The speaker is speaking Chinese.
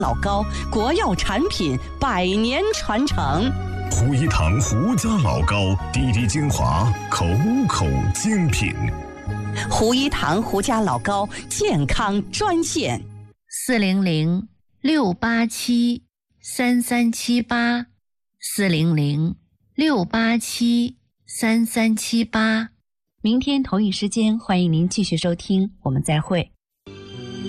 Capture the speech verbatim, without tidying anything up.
老高，国药产品，百年传承。 胡一堂胡家老高，滴滴精华，口口精品。 胡一堂胡家老高健康专线： 四零零六八七三三七八，四零零六八七三三七八。 明天同一时间，欢迎您继续收听，我们再会。